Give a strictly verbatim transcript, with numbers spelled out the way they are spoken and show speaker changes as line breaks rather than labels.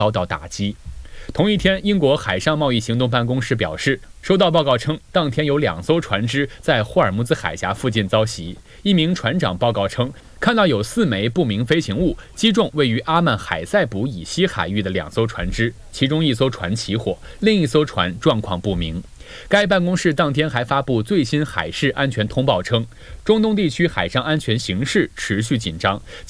遭到打击。同一天，英国海上贸易行动办公室表示，收到报告称，当天有两艘船只在霍尔木兹海峡附近遭袭。一名船长报告称，看到有四枚不明飞行物击中位于阿曼海塞卜以西海域的两艘船只，其中一艘船起火，另一艘船状况不明。该办公室当天还发布最新海事安全通报称，中东地区海上安全形势持续紧张。